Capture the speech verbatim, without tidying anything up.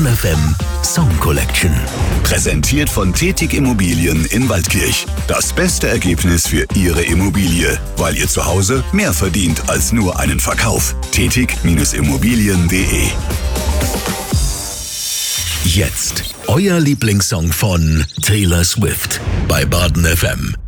Baden F M Song Collection. Präsentiert von Tetig Immobilien in Waldkirch. Das beste Ergebnis für Ihre Immobilie, weil ihr zu Hause mehr verdient als nur einen Verkauf. Tetig Immobilien punkt de. Jetzt euer Lieblingssong von Taylor Swift bei Baden F M.